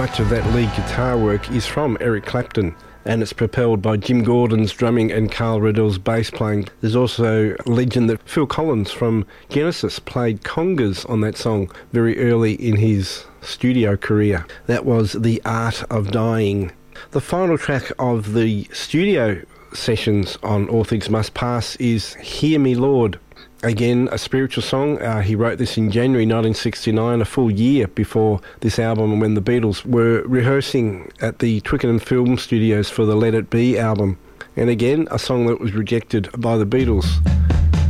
much of that lead guitar work is from Eric Clapton, and it's propelled by Jim Gordon's drumming and Carl Riddell's bass playing. There's also legend that Phil Collins from Genesis played congas on that song very early in his studio career. That was The Art of Dying. The final track of the studio sessions on All Things Must Pass is Hear Me Lord. Again, a spiritual song. He wrote this in January 1969, a full year before this album, when the Beatles were rehearsing at the Twickenham Film Studios for the Let It Be album. And again, a song that was rejected by the Beatles.